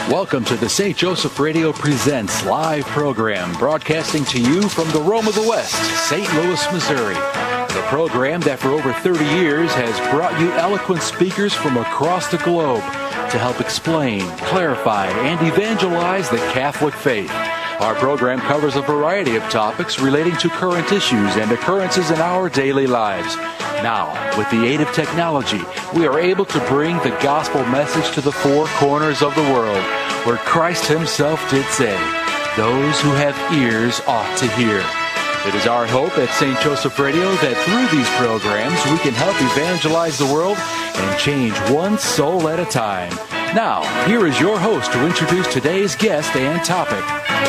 Welcome to the St. Joseph Radio Presents live program, broadcasting to you from the Rome of the West, St. Louis, Missouri. The program that for over 30 years has brought you eloquent speakers from across the globe to help explain, clarify, and evangelize the Catholic faith. Our program covers a variety of topics relating to current issues and occurrences in our daily lives. Now, with the aid of technology, we are able to bring the gospel message to the four corners of the world, where Christ himself did say, "Those who have ears ought to hear." It is our hope at St. Joseph Radio that through these programs we can help evangelize the world and change one soul at a time. Now, here is your host to introduce today's guest and topic.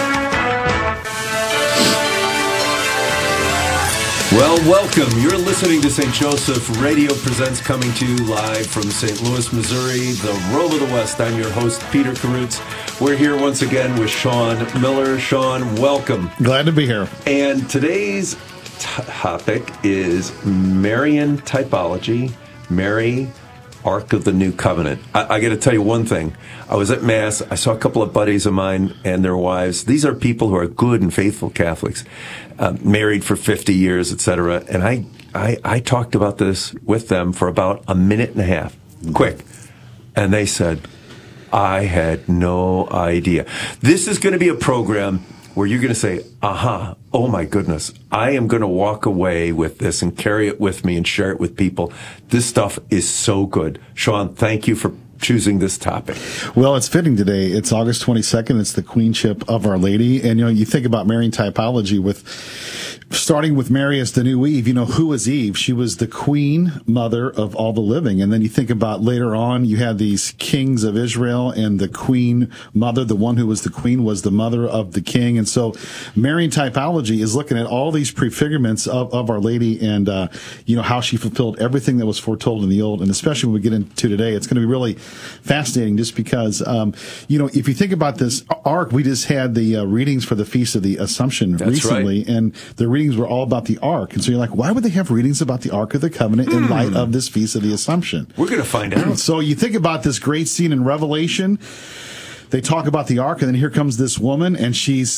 Well, welcome. You're listening to St. Joseph Radio Presents, coming to you live from St. Louis, Missouri, the Rome of the West. I'm your host, Peter Karutz. We're here once again with Sean Miller. Sean, welcome. Glad to be here. And today's topic is Marian typology, Mary, Ark of the New Covenant. I got to tell you one thing. I was at Mass. I saw a couple of buddies of mine and their wives. These are people who are good and faithful Catholics, married for 50 years, etc. And I talked about this with them for about a minute and a half, quick. And they said, I had no idea. This is going to be a program where you're going to say, oh my goodness, I am going to walk away with this and carry it with me and share it with people. This stuff is so good. Sean, thank you for choosing this topic. Well, it's fitting today. It's August 22nd. It's the Queenship of Our Lady. And, you think about Marian typology starting with Mary as the new Eve. Who was Eve? She was the queen mother of all the living. And then you think about later on, you had these kings of Israel, and the queen mother, the one who was the queen, was the mother of the king. And so Marian typology is looking at all these prefigurements of Our Lady and, how she fulfilled everything that was foretold in the Old. And especially when we get into today, it's going to be really fascinating just because, if you think about this ark, we just had the readings for the Feast of the Assumption recently. Right. And the readings were all about the ark. And so you're like, why would they have readings about the Ark of the Covenant in light of this Feast of the Assumption? We're going to find out. So you think about this great scene in Revelation. They talk about the ark, and then here comes this woman, and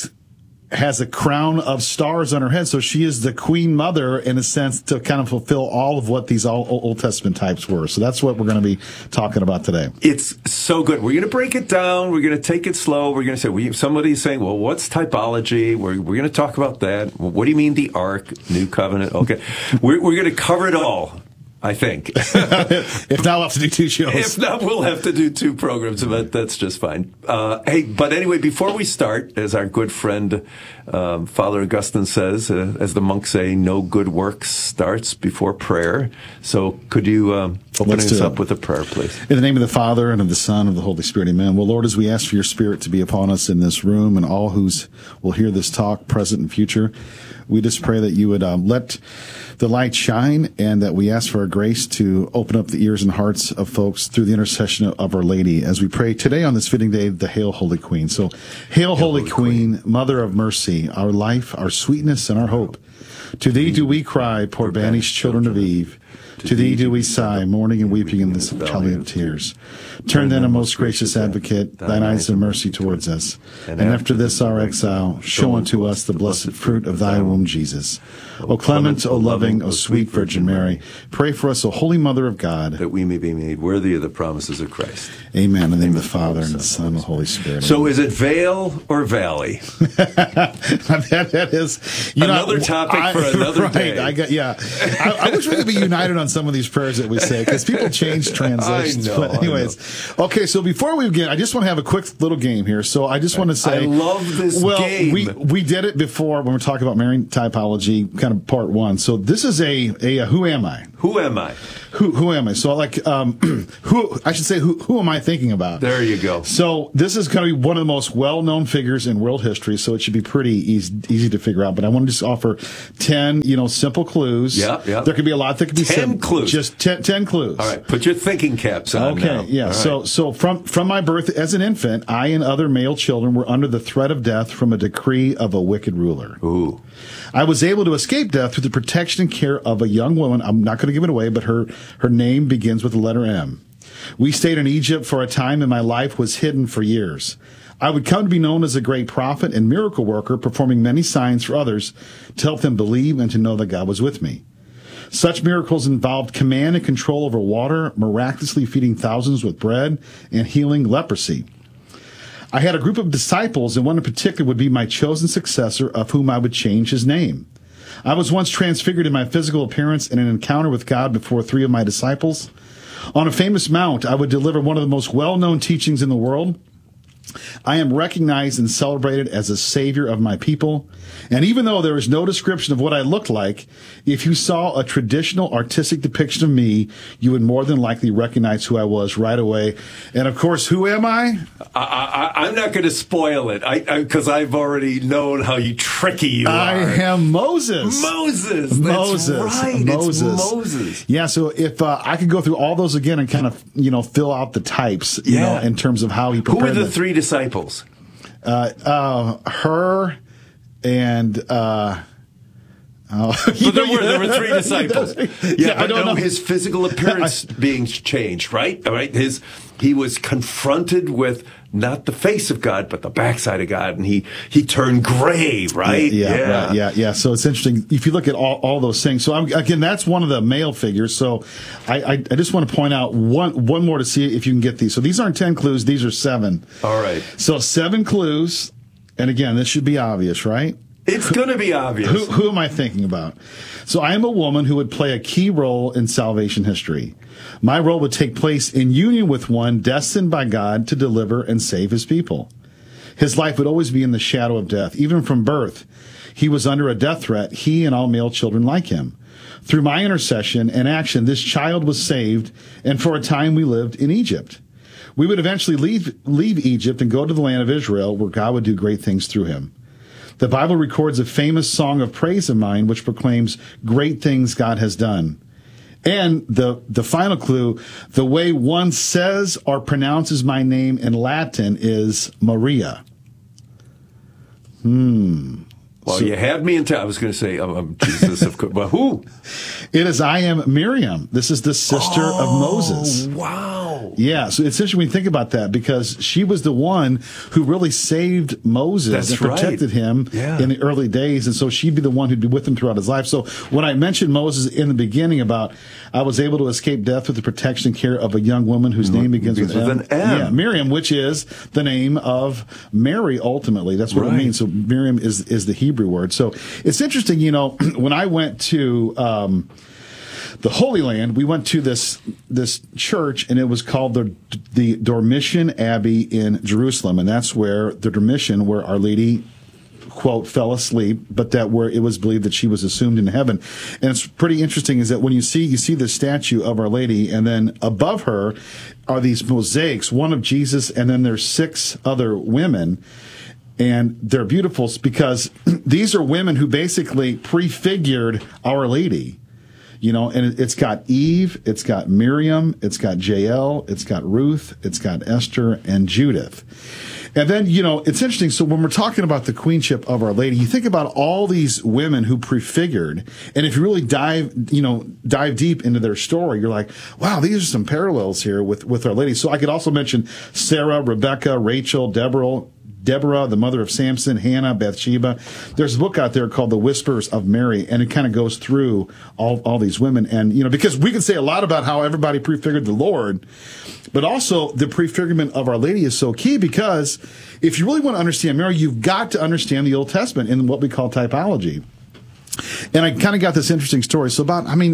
has a crown of stars on her head. So she is the queen mother, in a sense, to kind of fulfill all of what these Old Testament types were. So that's what we're going to be talking about today. It's so good. We're going to break it down. We're going to take it slow. We're going to say, somebody's saying, well, what's typology? We're going to talk about that. What do you mean the Ark, New Covenant? Okay. We're going to cover it all, I think. If not, we'll have to do two shows. If not, we'll have to do two programs, but that's just fine. But anyway, before we start, as our good friend Father Augustine says, as the monks say, no good work starts before prayer. So could you open us up with a prayer, please? In the name of the Father, and of the Son, and of the Holy Spirit, amen. Well, Lord, as we ask for your Spirit to be upon us in this room and all who will hear this talk, present and future, we just pray that you would let the light shine, and that we ask for our grace to open up the ears and hearts of folks through the intercession of Our Lady as we pray today on this fitting day, the Hail, Holy Queen. So, Hail, Holy Queen, Mother of mercy, our life, our sweetness, and our hope. To thee do we cry, poor banished children of Eve. To thee do we sigh, mourning and weeping in this valley of tears. Turn then, O most gracious Advocate, thine eyes of mercy towards us. And after this our exile, show unto us the blessed fruit of thy womb, Jesus. O clement, O loving, O sweet Virgin Mary, pray for us, O Holy Mother of God, that we may be made worthy of the promises of Christ. Amen. In the name of the Father, and the Son, and the Holy Spirit. So is it Vale or Valley? that is another topic for another day. I wish we could be united on some of these prayers that we say, because people change translations. I know, but anyways, okay, so before we begin, I just want to have a quick little game here. So I just want to say, I love this game. We did it before when we're talking about Marian typology, kind of part one. So this is a who am I? Who am I? Who am I? So like, who am I thinking about? There you go. So this is going to be one of the most well-known figures in world history, so it should be pretty easy to figure out. But I want to just offer 10, simple clues. Yeah. There could be a lot that could be 10 clues. Just 10 clues. All right. Put your thinking caps on now. Okay. Yeah. Right. So from my birth as an infant, I and other male children were under the threat of death from a decree of a wicked ruler. Ooh. I was able to escape death through the protection and care of a young woman. I'm not going to give it away, but her name begins with the letter M. We stayed in Egypt for a time, and my life was hidden for years. I would come to be known as a great prophet and miracle worker, performing many signs for others to help them believe and to know that God was with me. Such miracles involved command and control over water, miraculously feeding thousands with bread, and healing leprosy. I had a group of disciples, and one in particular would be my chosen successor, of whom I would change his name. I was once transfigured in my physical appearance in an encounter with God before 3 of my disciples. On a famous mount, I would deliver one of the most well-known teachings in the world. I am recognized and celebrated as a savior of my people. And even though there is no description of what I looked like, if you saw a traditional artistic depiction of me, you would more than likely recognize who I was right away. And of course, who am I? I'm not going to spoil it because I've already known how tricky you are. I am Moses. Moses. That's right. Moses. It's Moses. Yeah. So if I could go through all those again and kind of, fill out the types, in terms of how he prepared. Who are the 3 disciples? Her and but there were 3 disciples. Yeah, I don't know his physical appearance being changed, right? All right. He was confronted with not the face of God, but the backside of God, and he turned gray, right? Yeah. So it's interesting if you look at all those things. So again, that's one of the male figures. So I just want to point out one more to see if you can get these. So these aren't 10 clues; these are 7. All right. So 7 clues, and again, this should be obvious, right? It's going to be obvious. Who am I thinking about? So I am a woman who would play a key role in salvation history. My role would take place in union with one destined by God to deliver and save his people. His life would always be in the shadow of death. Even from birth, he was under a death threat, he and all male children like him. Through my intercession and action, this child was saved, and for a time we lived in Egypt. We would eventually leave Egypt and go to the land of Israel, where God would do great things through him. The Bible records a famous song of praise of mine, which proclaims great things God has done. And the final clue, the way one says or pronounces my name in Latin is Maria. Well, you had me I was going to say, Jesus, of course. But who? I am Miriam. This is the sister of Moses. Wow. Yeah, so it's interesting when you think about that, because she was the one who really saved Moses and protected him in the early days, and so she'd be the one who'd be with him throughout his life. So when I mentioned Moses in the beginning about I was able to escape death with the protection and care of a young woman whose name begins with M. an M. Yeah, Miriam, which is the name of Mary, ultimately. That's what it means. So Miriam is the Hebrew word. So it's interesting, when I went to the Holy Land, we went to this church, and it was called the Dormition Abbey in Jerusalem, and that's where the Dormition, where Our Lady, quote, fell asleep, but that where it was believed that she was assumed into heaven. And it's pretty interesting is that when you see the statue of Our Lady, and then above her are these mosaics, one of Jesus, and then there's 6 other women. And they're beautiful because these are women who basically prefigured Our Lady. And it's got Eve, it's got Miriam, it's got Jael, it's got Ruth, it's got Esther, and Judith. And then, it's interesting. So when we're talking about the queenship of Our Lady, you think about all these women who prefigured, and if you really dive deep into their story, you're like, wow, these are some parallels here with Our Lady. So I could also mention Sarah, Rebecca, Rachel, Deborah, the mother of Samson, Hannah, Bathsheba. There's a book out there called The Whispers of Mary, and it kind of goes through all these women. And, because we can say a lot about how everybody prefigured the Lord, but also the prefigurement of Our Lady is so key, because if you really want to understand Mary, you've got to understand the Old Testament in what we call typology. And I kind of got this interesting story. So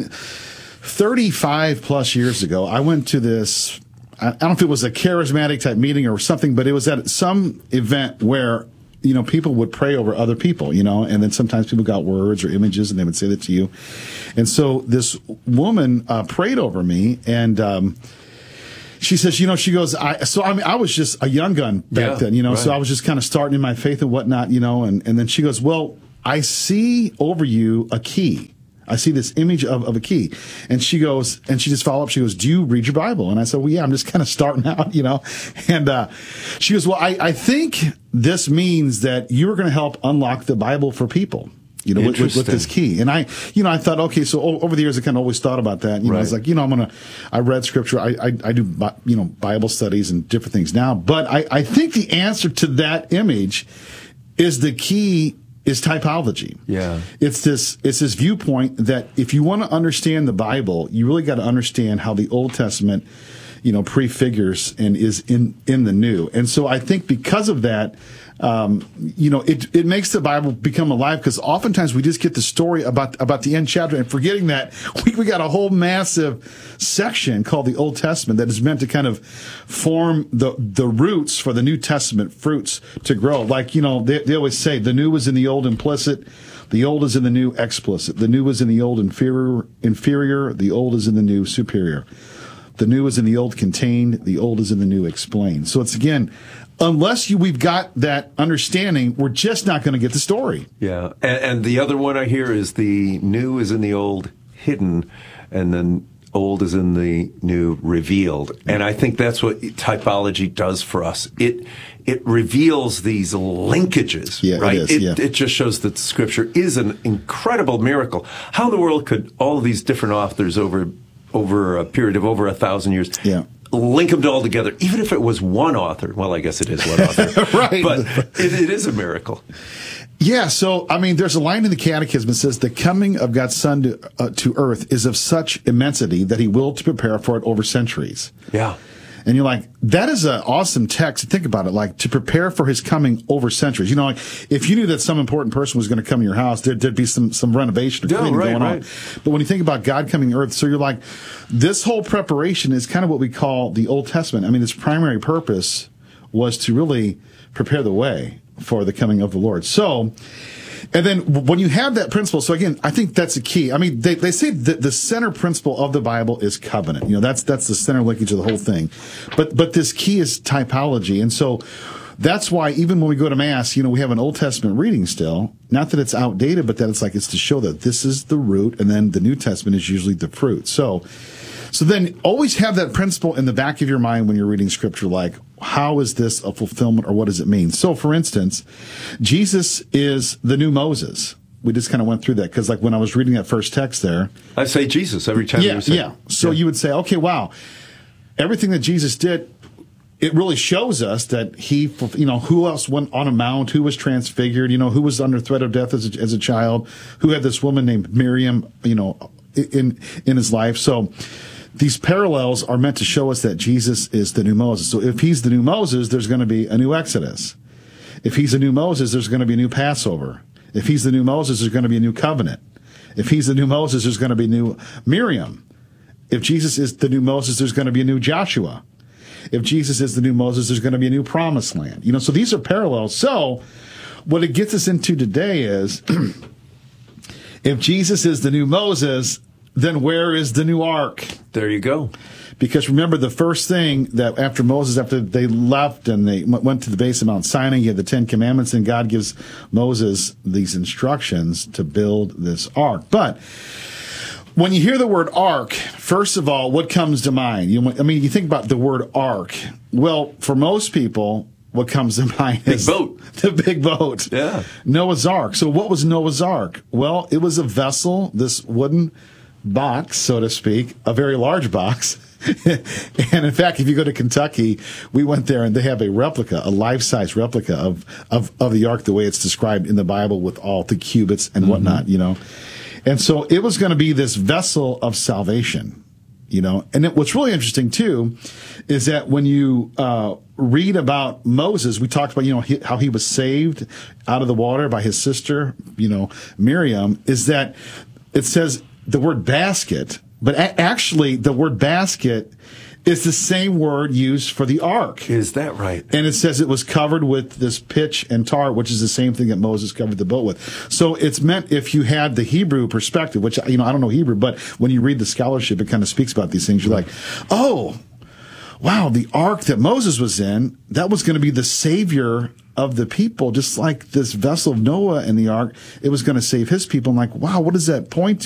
35 plus years ago, I went to this, I don't know if it was a charismatic type meeting or something, but it was at some event where, people would pray over other people, and then sometimes people got words or images and they would say that to you. And so this woman prayed over me, and she says, she goes, I was just a young gun back then, right. So I was just kind of starting in my faith and whatnot, and then she goes, well, I see over you a key. I see this image of a key. And she goes, and she just followed up. She goes, do you read your Bible? And I said, well, yeah, I'm just kind of starting out, And she goes, well, I think this means that you're going to help unlock the Bible for people. You know, with this key. And I thought, okay, so over the years, I kind of always thought about that. You know, I was like, I read scripture. I do, Bible studies and different things now. But I think the answer to that image is the key is typology. Yeah. It's this viewpoint that if you want to understand the Bible, you really got to understand how the Old Testament, prefigures and is in the New. And so I think because of that, it makes the Bible become alive, because oftentimes we just get the story about the end chapter and forgetting that we got a whole massive section called the Old Testament that is meant to kind of form the roots for the New Testament fruits to grow. Like, they always say the new is in the old implicit, the old is in the new explicit, the new is in the old inferior, the old is in the new superior. The new is in the old contained, the old is in the new explained. So it's, again, unless we've got that understanding, we're just not going to get the story. Yeah. And the other one I hear is the new is in the old hidden, and then old is in the new revealed. And I think that's what typology does for us. It reveals these linkages, right? It just shows that Scripture is an incredible miracle. How in the world could all of these different authors over a period of over 1,000 years link them all together, even if it was one author? Well, I guess it is one author. Right. But it is a miracle. Yeah, so, there's a line in the Catechism that says, the coming of God's Son to earth is of such immensity that he willed to prepare for it over centuries. Yeah. And you're like, that is an awesome text to think about it, like to prepare for his coming over centuries. Like if you knew that some important person was going to come to your house, there'd be some renovation or cleaning going on. But when you think about God coming to earth, so you're like, this whole preparation is kind of what we call the Old Testament. Its primary purpose was to really prepare the way for the coming of the Lord. So, and then when you have that principle, so again, I think that's a key. They say that the center principle of the Bible is covenant. That's the center linkage of the whole thing. But this key is typology. And so that's why even when we go to Mass, we have an Old Testament reading still. Not that it's outdated, but that it's to show that this is the root, and then the New Testament is usually the fruit. So then always have that principle in the back of your mind when you're reading Scripture, like, how is this a fulfillment, or what does it mean? So, for instance, Jesus is the new Moses. We just kind of went through that, because when I was reading that first text there, I say Jesus every time you say. Yeah. So you would say, okay, wow, everything that Jesus did, it really shows us that he, who else went on a mount, who was transfigured, who was under threat of death as a child, who had this woman named Miriam, in his life. So these parallels are meant to show us that Jesus is the new Moses. So if he's the new Moses, there's going to be a new Exodus. If he's the new Moses, there's going to be a new Passover. If he's the new Moses, there's going to be a new covenant. If he's the new Moses, there's going to be a new Miriam. If Jesus is the new Moses, there's going to be a new Joshua. If Jesus is the new Moses, there's going to be a new promised land. So these are parallels. So what it gets us into today is, if Jesus is the new Moses, then where is the new ark? There you go. Because remember, the first thing that after they left and they went to the base of Mount Sinai, you had the 10 Commandments, and God gives Moses these instructions to build this ark. But when you hear the word ark, first of all, what comes to mind? You think about the word ark. Well, for most people, what comes to mind is the big boat. Yeah. Noah's Ark. So what was Noah's Ark? Well, it was a vessel, this wooden box, so to speak, a very large box. And in fact, if you go to Kentucky, we went there and they have a replica, a life-size replica of the ark, the way it's described in the Bible with all the cubits and whatnot, And so it was going to be this vessel of salvation, And what's really interesting, too, is that when you read about Moses, we talked about, how he was saved out of the water by his sister, Miriam, is that it says the word basket, but actually the word basket is the same word used for the ark. Is that right? And it says it was covered with this pitch and tar, which is the same thing that Moses covered the boat with. So it's meant, if you had the Hebrew perspective, which, I don't know Hebrew, but when you read the scholarship, it kind of speaks about these things. You're like, oh, wow, the ark that Moses was in, that was going to be the savior of the people, just like this vessel of Noah in the ark, it was going to save his people. I'm like, wow, what does that point